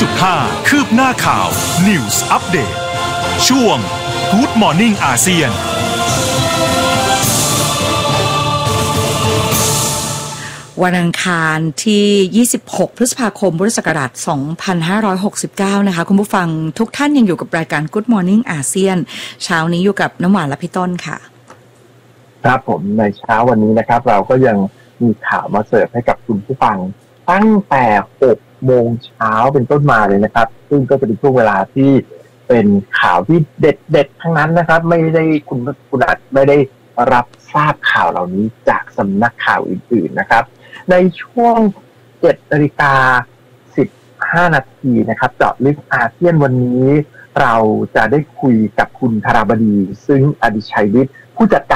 105.5 คืบหน้าข่าว News Update ช่วง Good Morning อาเซียนวันอังคารที่26พฤษภาคมพุทธศักราช2569นะคะคุณผู้ฟังทุกท่านยังอยู่กับรายการ Good Morning อาเซียนเช้านี้อยู่กับน้ำหวานและพี่ต้นค่ะครับผมในเช้าวันนี้นะครับเราก็ยังมีข่าวมาเสิร์ฟให้กับคุณผู้ฟังตั้งแต่6 โมงเช้าเป็นต้นมาเลยนะครับซึ่งก็เป็นช่วงเวลาที่เป็นข่าวที่เด็ดๆทั้งนั้นนะครับไม่ได้คุณอาจไม่ได้รับทราบข่าวเหล่านี้จากสำนักข่าวอื่นๆนะครับในช่วง 7:15 นาทีนะครับเจาะลึกอาเซียนวันนี้เราจะได้คุยกับคุณธราบดีซึ่งอดิชัยวิทย์ผู้จัดการ